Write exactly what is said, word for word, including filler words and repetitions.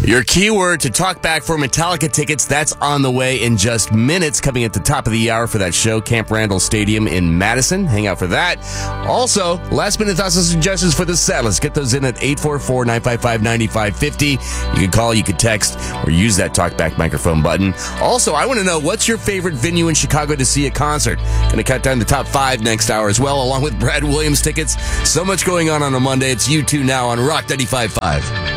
Your keyword to talk back for Metallica tickets, that's on the way in just minutes, coming at the top of the hour for that show, Camp Randall Stadium in Madison. Hang out for that. Also, last minute thoughts and suggestions for the set. Let's get those in at eight four four, nine five five, nine five five zero. You can call, you can text, or use that talkback microphone button. Also, I want to know, what's your favorite venue in Chicago to see a concert? Going to cut down the top five next hour as well, along with Brad Williams tickets. So much going on on a Monday. It's U two now on Rock ninety-five point five.